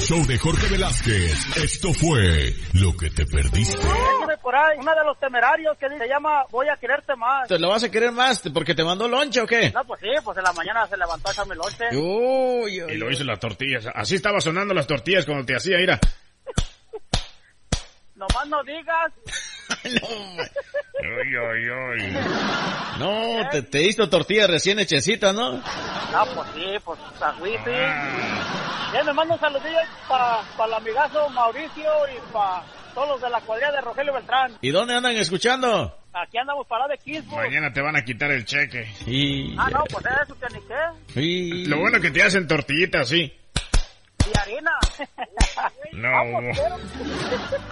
show de Jorge Velázquez. Esto fue lo que te perdiste. Tiene por ahí una de los Temerarios que se llama Voy a quererte más. ¿Te lo vas a querer más porque te mandó lonche o qué? No, pues sí, pues en la mañana se levantó a echarme lonche. Y lo hizo las tortillas. Así estaba sonando las tortillas cuando te hacía, mira. Nomás no digas. No, te hizo tortillas recién hechecitas, ¿no? Ah, pues sí, pues agüite. Me mando un saludillo para el amigazo Mauricio y para todos los de la cuadrilla de Rogelio Beltrán. ¿Y dónde andan escuchando? Aquí andamos parados de Quispo. Mañana te van a quitar el cheque. No, pues eso que ni qué. Lo bueno que te hacen tortillitas, sí. Y harina. No.